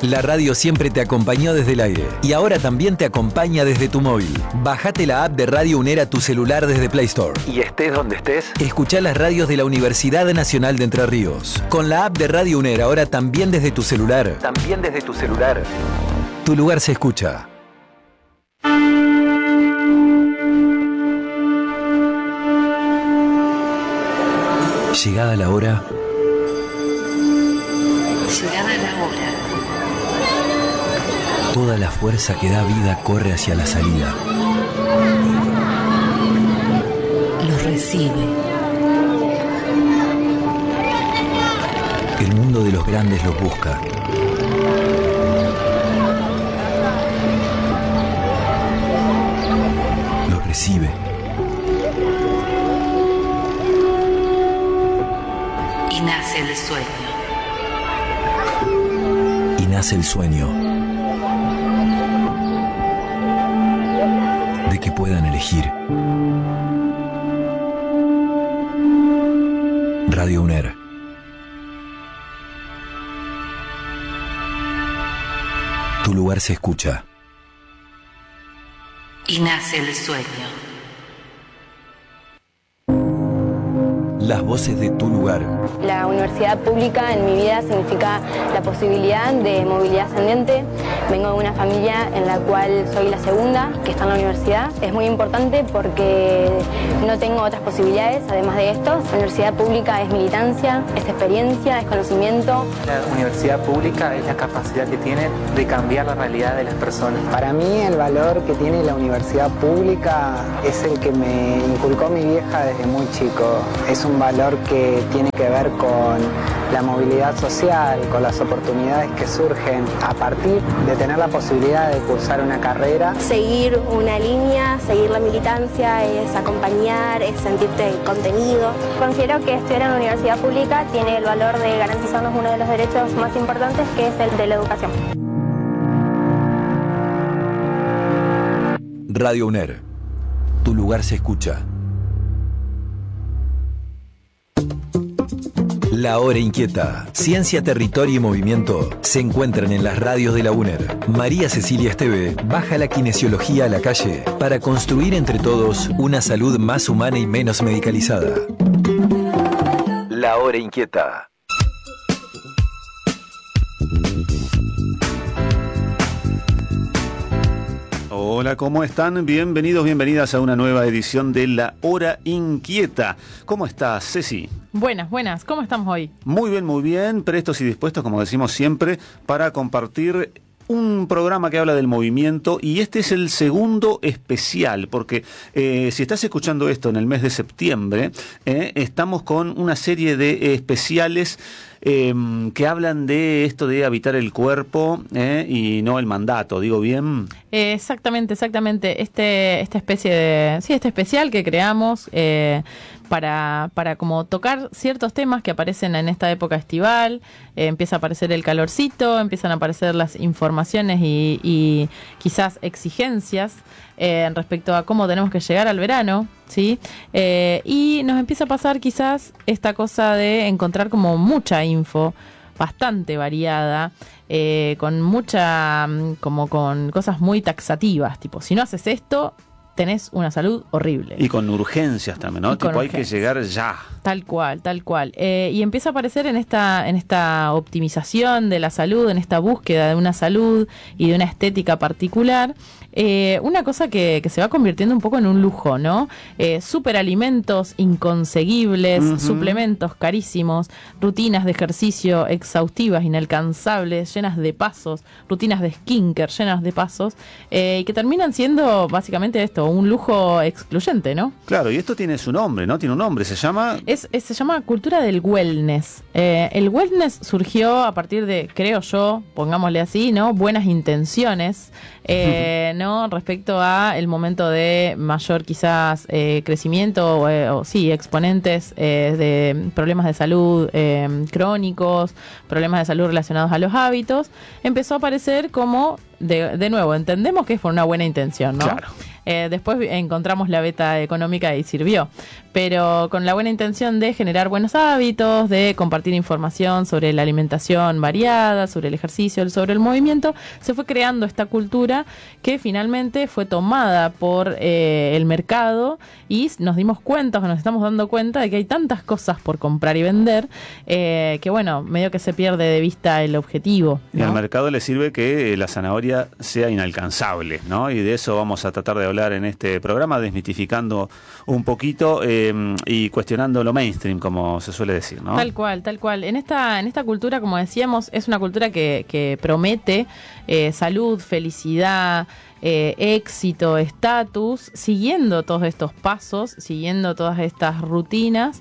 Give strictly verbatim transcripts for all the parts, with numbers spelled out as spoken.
La radio siempre te acompañó desde el aire y ahora también te acompaña desde tu móvil. Bajate la app de Radio UNER a tu celular desde Play Store. Y estés donde estés, escuchá las radios de la Universidad Nacional de Entre Ríos. Con la app de Radio UNER ahora también desde tu celular. También desde tu celular. Tu lugar se escucha. Llegada la hora. Llegada la hora. Toda la fuerza que da vida corre hacia la salida. Los recibe. El mundo de los grandes los busca. Los recibe. Y nace el sueño. Y nace el sueño de que puedan elegir. Radio UNER. Tu lugar se escucha. Y nace el sueño. Las voces de tu lugar. La universidad pública en mi vida significa la posibilidad de movilidad ascendente. Vengo de una familia en la cual soy la segunda que está en la universidad. Es muy importante porque no tengo otras posibilidades además de esto. La universidad pública es militancia, es experiencia, es conocimiento. La universidad pública es la capacidad que tiene de cambiar la realidad de las personas. Para mí el valor que tiene la universidad pública es el que me inculcó mi vieja desde muy chico. Es un valor que tiene que ver con la movilidad social, con las oportunidades que surgen a partir de tener la posibilidad de cursar una carrera. Seguir una línea, seguir la militancia, es acompañar, es sentirte contenido. Considero que estudiar en la universidad pública tiene el valor de garantizarnos uno de los derechos más importantes, que es el de la educación. Radio UNER. Tu lugar se escucha. La Hora Inquieta, Ciencia, Territorio y Movimiento se encuentran en las radios de la UNER. María Cecilia Esteve baja la kinesiología a la calle para construir entre todos una salud más humana y menos medicalizada. La Hora Inquieta. Hola, ¿cómo están? Bienvenidos, bienvenidas a una nueva edición de La Hora Inquieta. ¿Cómo estás, Ceci? Buenas, buenas. ¿Cómo estamos hoy? Muy bien, muy bien. Prestos y dispuestos, como decimos siempre, para compartir un programa que habla del movimiento, y este es el segundo especial, porque eh, si estás escuchando esto en el mes de septiembre, eh, estamos con una serie de especiales eh, que hablan de esto de habitar el cuerpo eh, y no el mandato, ¿digo bien? Eh, exactamente, exactamente. Este, esta especie de, sí, este especial que creamos eh, para, para como tocar ciertos temas que aparecen en esta época estival. Eh, empieza a aparecer el calorcito, empiezan a aparecer las informaciones y, y quizás exigencias eh, respecto a cómo tenemos que llegar al verano, ¿sí? Eh, y nos empieza a pasar quizás esta cosa de encontrar como mucha info, bastante variada, eh, con mucha, como con cosas muy taxativas, tipo, si no haces esto, tenés una salud horrible. Y con urgencias también, ¿no? Tipo, hay que llegar ya. Tal cual, tal cual. Eh, y empieza a aparecer en esta, en esta optimización de la salud, en esta búsqueda de una salud y de una estética particular, eh, una cosa que, que se va convirtiendo un poco en un lujo, ¿no? Eh, superalimentos inconseguibles, uh-huh. suplementos carísimos, rutinas de ejercicio exhaustivas, inalcanzables, llenas de pasos, rutinas de skincare llenas de pasos, eh, y que terminan siendo básicamente esto, un lujo excluyente, ¿no? Claro, y esto tiene su nombre, ¿no? Tiene un nombre, se llama... Es, es, se llama cultura del wellness. Eh, el wellness surgió a partir de, creo yo, pongámosle así, ¿no? Buenas intenciones, eh, ¿no? Respecto a el momento de mayor quizás eh, crecimiento o, eh, o sí, exponentes eh, de problemas de salud eh, crónicos, problemas de salud relacionados a los hábitos, empezó a aparecer como de, de nuevo, entendemos que es por una buena intención, ¿no? Claro. Eh, después encontramos la beta económica y sirvió, pero con la buena intención de generar buenos hábitos, de compartir información sobre la alimentación variada, sobre el ejercicio, sobre el movimiento, se fue creando esta cultura que finalmente fue tomada por eh, el mercado y nos dimos cuenta, o nos estamos dando cuenta de que hay tantas cosas por comprar y vender, eh, que bueno, medio que se pierde de vista el objetivo, ¿no? Y al mercado le sirve que la zanahoria sea inalcanzable, ¿no? Y de eso vamos a tratar de hablar en este programa, desmitificando un poquito eh, y cuestionando lo mainstream, como se suele decir, ¿no? Tal cual, tal cual. En esta, en esta cultura, como decíamos, es una cultura que, que promete eh, salud, felicidad, eh, éxito, estatus, siguiendo todos estos pasos, siguiendo todas estas rutinas,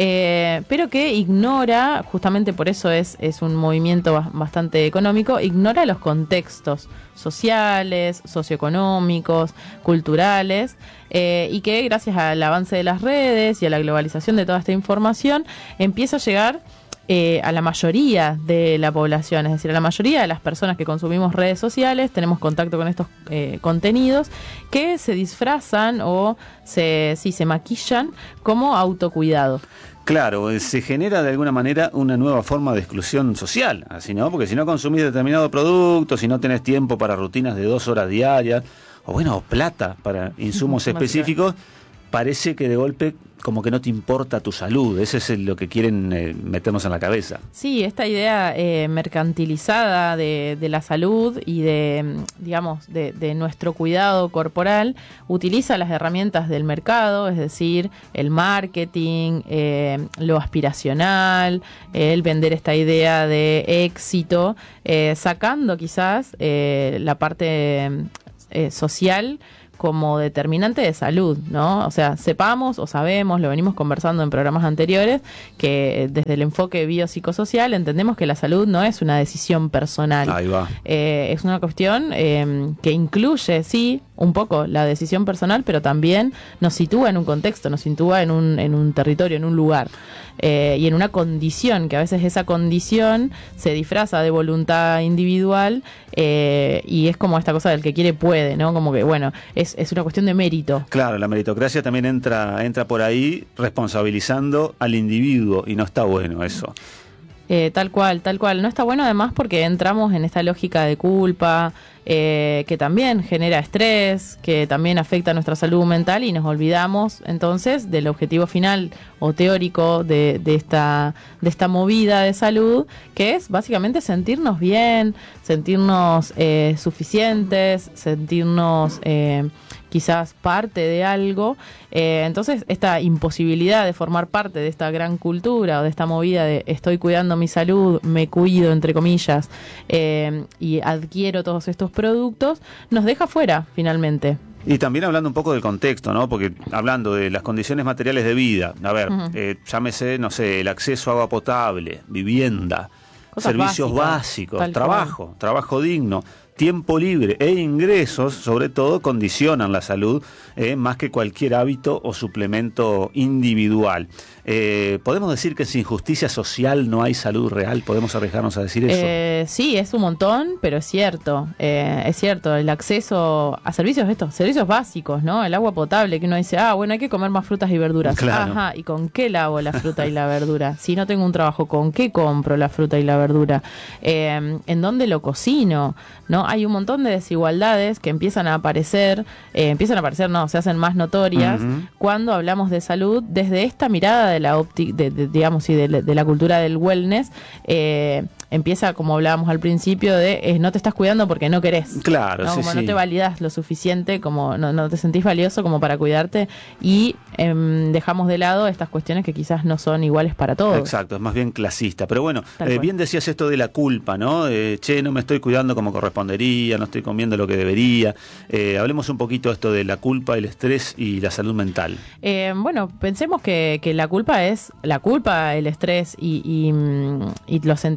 eh, pero que ignora, justamente por eso es, es un movimiento bastante económico, ignora los contextos sociales, socioeconómicos, culturales, eh, y que gracias al avance de las redes y a la globalización de toda esta información empieza a llegar eh, a la mayoría de la población, es decir, a la mayoría de las personas que consumimos redes sociales, tenemos contacto con estos eh, contenidos que se disfrazan o se, sí, se maquillan como autocuidado. Claro, se genera de alguna manera una nueva forma de exclusión social, así, ¿no? Porque si no consumís determinado producto, si no tenés tiempo para rutinas de dos horas diarias, o bueno, o plata para insumos específicos, parece que de golpe como que no te importa tu salud. Eso es lo que quieren eh, meternos en la cabeza. Sí, esta idea eh, mercantilizada de, de la salud y de, digamos, de, de nuestro cuidado corporal utiliza las herramientas del mercado, es decir, el marketing, eh, lo aspiracional, eh, el vender esta idea de éxito, eh, sacando quizás eh, la parte eh, social como determinante de salud, ¿no? O sea, sepamos o sabemos, lo venimos conversando en programas anteriores, que desde el enfoque biopsicosocial entendemos que la salud no es una decisión personal. Ahí va. Eh, es una cuestión eh, que incluye, sí, un poco la decisión personal, pero también nos sitúa en un contexto, nos sitúa en un, en un territorio, en un lugar. Eh, y en una condición, que a veces esa condición se disfraza de voluntad individual eh, y es como esta cosa del que quiere puede, ¿no? Como que, bueno, es, es una cuestión de mérito. Claro, la meritocracia también entra, entra por ahí responsabilizando al individuo y no está bueno eso. Eh, tal cual, tal cual. No está bueno además porque entramos en esta lógica de culpa, eh, que también genera estrés, que también afecta a nuestra salud mental y nos olvidamos entonces del objetivo final o teórico de, de, esta, de esta movida de salud, que es básicamente sentirnos bien, sentirnos eh, suficientes, sentirnos eh, quizás parte de algo. Eh, entonces esta imposibilidad de formar parte de esta gran cultura o de esta movida de estoy cuidando mi salud, me cuido entre comillas, eh, y adquiero todos estos productos, nos deja fuera finalmente. Y también hablando un poco del contexto, ¿no? Porque hablando de las condiciones materiales de vida, a ver, uh-huh. eh, llámese, no sé, el acceso a agua potable, vivienda, cosas servicios básicos, básicos trabajo, cual. trabajo digno, tiempo libre e ingresos, sobre todo, condicionan la salud eh, más que cualquier hábito o suplemento individual. Eh, ¿Podemos decir que sin justicia social no hay salud real? ¿Podemos arriesgarnos a decir eso? Eh, sí, es un montón, pero es cierto. Eh, es cierto, el acceso a servicios estos, servicios básicos, ¿no? El agua potable, que uno dice, ah, bueno, hay que comer más frutas y verduras. Claro. Ajá, ¿y con qué lavo la fruta y la verdura? Si no tengo un trabajo, ¿con qué compro la fruta y la verdura? Eh, ¿En dónde lo cocino? ¿No? Hay un montón de desigualdades que empiezan a aparecer, eh, empiezan a aparecer, no, se hacen más notorias uh-huh. cuando hablamos de salud desde esta mirada de la óptica, de, de, digamos, y de, de la cultura del wellness. Eh, empieza, como hablábamos al principio, de eh, no te estás cuidando porque no querés. Claro, ¿no? sí, Como sí. no te validas lo suficiente, como no, no te sentís valioso como para cuidarte y eh, dejamos de lado estas cuestiones que quizás no son iguales para todos. Exacto, es más bien clasista. Pero bueno, eh, bien decías esto de la culpa, ¿no? Eh, che, no me estoy cuidando como correspondería, no estoy comiendo lo que debería. Eh, hablemos un poquito de esto de la culpa, el estrés y la salud mental. Eh, bueno, pensemos que, que la culpa es la culpa, el estrés y, y, y los sentimientos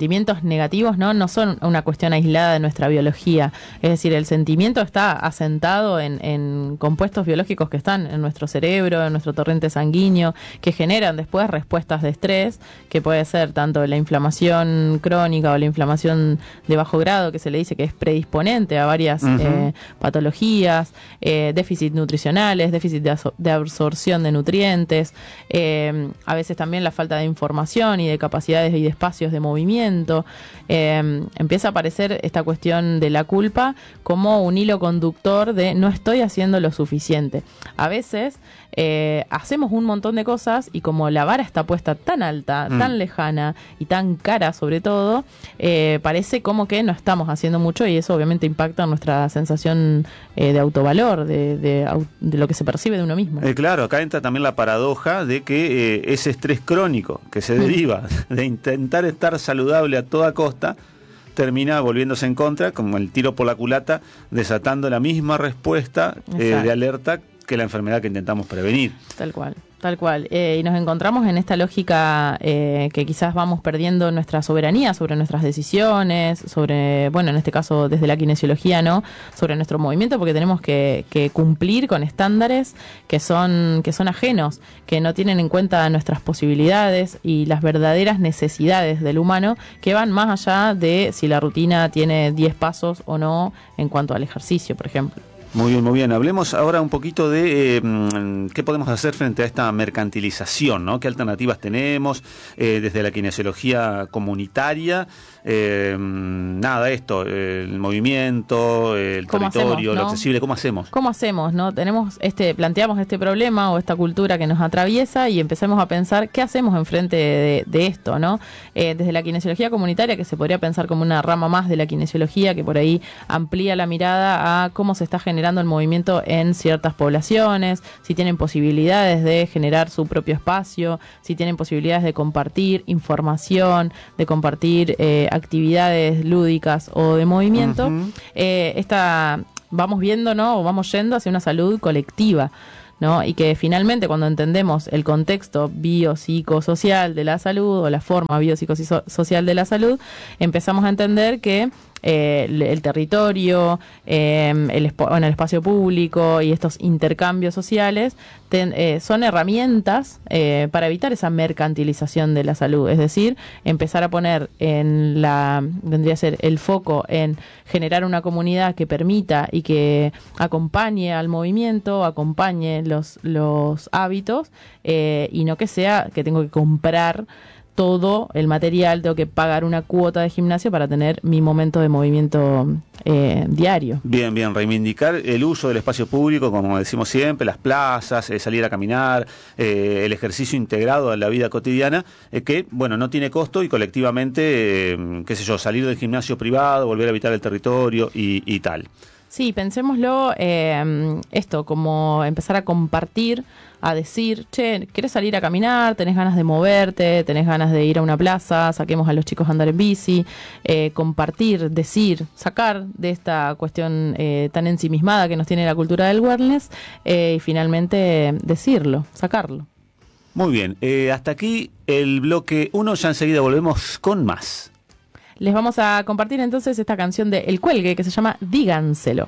sentimientos negativos, ¿no? No son una cuestión aislada de nuestra biología. Es decir, el sentimiento está asentado en, en compuestos biológicos que están en nuestro cerebro, en nuestro torrente sanguíneo, que generan después respuestas de estrés, que puede ser tanto la inflamación crónica o la inflamación de bajo grado, que se le dice que es predisponente a varias uh-huh. eh, patologías, eh, déficit nutricionales, déficit de, aso- de absorción de nutrientes, eh, a veces también la falta de información y de capacidades y de espacios de movimiento. Eh, empieza a aparecer esta cuestión de la culpa como un hilo conductor de no estoy haciendo lo suficiente. A veces eh, hacemos un montón de cosas y como la vara está puesta tan alta, mm. tan lejana y tan cara sobre todo, eh, parece como que no estamos haciendo mucho y eso obviamente impacta en nuestra sensación eh, de autovalor, de, de, de lo que se percibe de uno mismo. Eh, claro, acá entra también la paradoja de que eh, ese estrés crónico que se deriva de intentar estar saludable a toda costa termina volviéndose en contra, como el tiro por la culata, desatando la misma respuesta eh, de alerta que la enfermedad que intentamos prevenir. Tal cual. Tal cual. Eh, y nos encontramos en esta lógica eh, que quizás vamos perdiendo nuestra soberanía sobre nuestras decisiones, sobre, bueno, en este caso desde la kinesiología, ¿no? Sobre nuestro movimiento, porque tenemos que, que cumplir con estándares que son, que son ajenos, que no tienen en cuenta nuestras posibilidades y las verdaderas necesidades del humano, que van más allá de si la rutina tiene diez pasos o no en cuanto al ejercicio, por ejemplo. Muy bien, muy bien. Hablemos ahora un poquito de eh, qué podemos hacer frente a esta mercantilización, ¿no? ¿Qué alternativas tenemos eh, desde la kinesiología comunitaria? Eh, nada, esto, el movimiento, el territorio, hacemos, ¿no? Lo accesible, ¿cómo hacemos? ¿Cómo hacemos, no? Tenemos este, planteamos este problema o esta cultura que nos atraviesa y empecemos a pensar qué hacemos enfrente de, de esto, ¿no? Eh, desde la kinesiología comunitaria, que se podría pensar como una rama más de la kinesiología, que por ahí amplía la mirada a cómo se está generando el movimiento en ciertas poblaciones, si tienen posibilidades de generar su propio espacio, si tienen posibilidades de compartir información, de compartir eh, actividades lúdicas o de movimiento. Uh-huh. eh, esta, vamos viendo, ¿no? O vamos yendo hacia una salud colectiva, ¿no? Y que finalmente cuando entendemos el contexto biopsicosocial de la salud o la forma biopsicosocial de la salud, empezamos a entender que Eh, el, el territorio, eh, el, bueno, el espacio público y estos intercambios sociales ten, eh, son herramientas eh, para evitar esa mercantilización de la salud, es decir, empezar a poner en la, vendría a ser el foco en generar una comunidad que permita y que acompañe al movimiento, acompañe los, los hábitos eh, y no que sea que tengo que comprar todo el material, tengo que pagar una cuota de gimnasio para tener mi momento de movimiento eh, diario. Bien, bien, reivindicar el uso del espacio público, como decimos siempre, las plazas, eh, salir a caminar, eh, el ejercicio integrado a la vida cotidiana, eh, que, bueno, no tiene costo y colectivamente, eh, qué sé yo, salir del gimnasio privado, volver a habitar el territorio y, y tal. Sí, pensémoslo eh, esto, como empezar a compartir, a decir, che, ¿querés salir a caminar? ¿Tenés ganas de moverte? ¿Tenés ganas de ir a una plaza? Saquemos a los chicos a andar en bici. Eh, compartir, decir, sacar de esta cuestión eh, tan ensimismada que nos tiene la cultura del wellness eh, y finalmente decirlo, sacarlo. Muy bien, eh, hasta aquí el bloque uno, ya enseguida volvemos con más. Les vamos a compartir entonces esta canción de El Cuelgue que se llama Díganselo.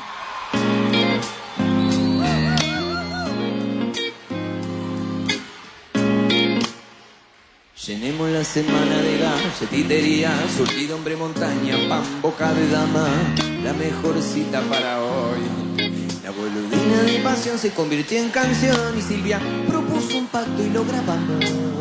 Llenemos la semana de galletitería, surtido hombre montaña, pan boca de dama, la mejor cita para hoy. La boludina de pasión se convirtió en canción y Silvia propuso un pacto y lo grabamos.